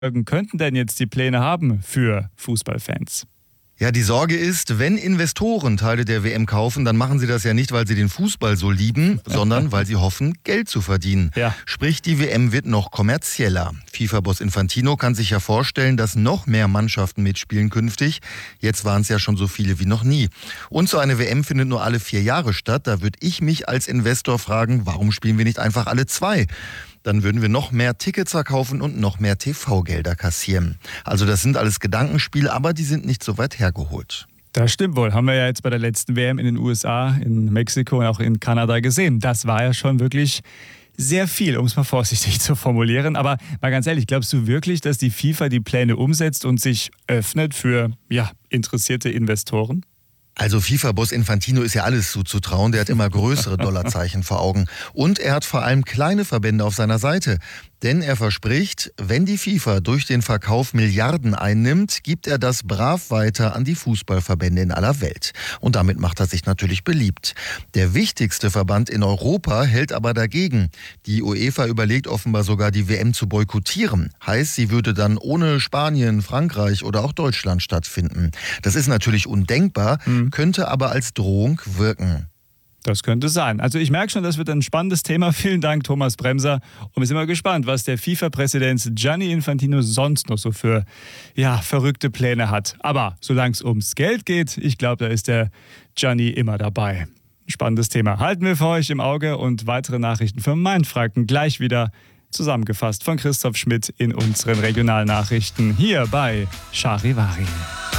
könnten denn jetzt die Pläne haben für Fußballfans? Ja, die Sorge ist, wenn Investoren Teile der WM kaufen, dann machen sie das ja nicht, weil sie den Fußball so lieben, sondern weil sie hoffen, Geld zu verdienen. Ja. Sprich, die WM wird noch kommerzieller. FIFA-Boss Infantino kann sich ja vorstellen, dass noch mehr Mannschaften mitspielen künftig. Jetzt waren es ja schon so viele wie noch nie. Und so eine WM findet nur alle 4 Jahre statt. Da würde ich mich als Investor fragen, warum spielen wir nicht einfach alle 2? Dann würden wir noch mehr Tickets verkaufen und noch mehr TV-Gelder kassieren. Also das sind alles Gedankenspiele, aber die sind nicht so weit hergeholt. Das stimmt wohl. Haben wir ja jetzt bei der letzten WM in den USA, in Mexiko und auch in Kanada gesehen. Das war ja schon wirklich sehr viel, um es mal vorsichtig zu formulieren. Aber mal ganz ehrlich, glaubst du wirklich, dass die FIFA die Pläne umsetzt und sich öffnet für interessierte Investoren? Also FIFA-Boss Infantino ist ja alles zuzutrauen, der hat immer größere Dollarzeichen vor Augen. Und er hat vor allem kleine Verbände auf seiner Seite. Denn er verspricht, wenn die FIFA durch den Verkauf Milliarden einnimmt, gibt er das brav weiter an die Fußballverbände in aller Welt. Und damit macht er sich natürlich beliebt. Der wichtigste Verband in Europa hält aber dagegen. Die UEFA überlegt offenbar sogar, die WM zu boykottieren. Heißt, sie würde dann ohne Spanien, Frankreich oder auch Deutschland stattfinden. Das ist natürlich undenkbar, könnte aber als Drohung wirken. Das könnte sein. Also ich merke schon, das wird ein spannendes Thema. Vielen Dank, Thomas Bremser. Und wir sind mal gespannt, was der FIFA-Präsident Gianni Infantino sonst noch so für verrückte Pläne hat. Aber solange es ums Geld geht, ich glaube, da ist der Gianni immer dabei. Spannendes Thema. Halten wir für euch im Auge und weitere Nachrichten für Mainfranken gleich wieder zusammengefasst von Christoph Schmidt in unseren Regionalnachrichten hier bei Charivari.